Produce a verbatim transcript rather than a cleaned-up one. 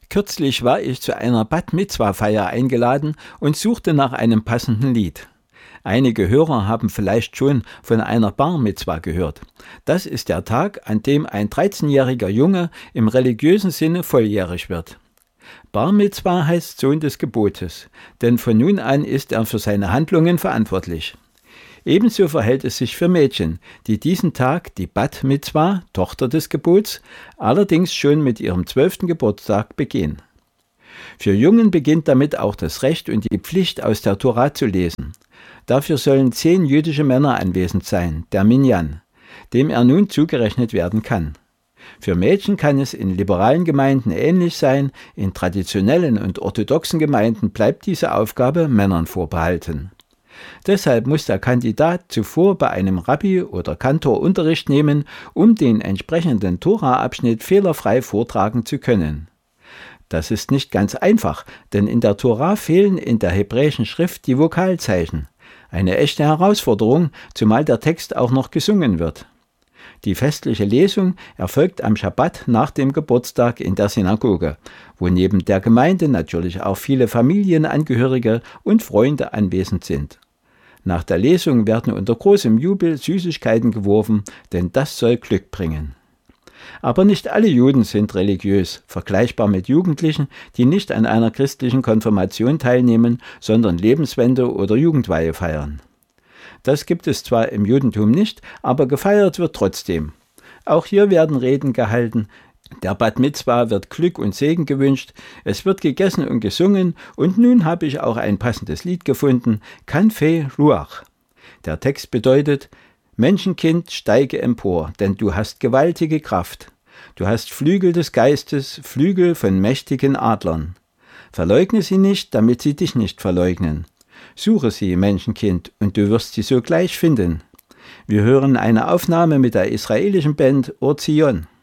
Kürzlich war ich zu einer Bat Mitzwa-Feier eingeladen und suchte nach einem passenden Lied. Einige Hörer haben vielleicht schon von einer Bar Mitzwa gehört. Das ist der Tag, an dem ein dreizehnjähriger Junge im religiösen Sinne volljährig wird. Bar Mitzwa heißt Sohn des Gebotes, denn von nun an ist er für seine Handlungen verantwortlich. Ebenso verhält es sich für Mädchen, die diesen Tag die Bat Mitzwa, Tochter des Gebots, allerdings schon mit ihrem zwölften Geburtstag begehen. Für Jungen beginnt damit auch das Recht und die Pflicht, aus der Tora zu lesen. Dafür sollen zehn jüdische Männer anwesend sein, der Minyan, dem er nun zugerechnet werden kann. Für Mädchen kann es in liberalen Gemeinden ähnlich sein, in traditionellen und orthodoxen Gemeinden bleibt diese Aufgabe Männern vorbehalten. Deshalb muss der Kandidat zuvor bei einem Rabbi oder Kantor Unterricht nehmen, um den entsprechenden Tora-Abschnitt fehlerfrei vortragen zu können. Das ist nicht ganz einfach, denn in der Tora fehlen in der hebräischen Schrift die Vokalzeichen. Eine echte Herausforderung, zumal der Text auch noch gesungen wird. Die festliche Lesung erfolgt am Schabbat nach dem Geburtstag in der Synagoge, wo neben der Gemeinde natürlich auch viele Familienangehörige und Freunde anwesend sind. Nach der Lesung werden unter großem Jubel Süßigkeiten geworfen, denn das soll Glück bringen. Aber nicht alle Juden sind religiös, vergleichbar mit Jugendlichen, die nicht an einer christlichen Konfirmation teilnehmen, sondern Lebenswende oder Jugendweihe feiern. Das gibt es zwar im Judentum nicht, aber gefeiert wird trotzdem. Auch hier werden Reden gehalten, der Bat Mitzwa wird Glück und Segen gewünscht, es wird gegessen und gesungen und nun habe ich auch ein passendes Lied gefunden, Kanfei Ruach. Der Text bedeutet: Menschenkind, steige empor, denn du hast gewaltige Kraft. Du hast Flügel des Geistes, Flügel von mächtigen Adlern. Verleugne sie nicht, damit sie dich nicht verleugnen. Suche sie, Menschenkind, und du wirst sie sogleich finden. Wir hören eine Aufnahme mit der israelischen Band Or Zion.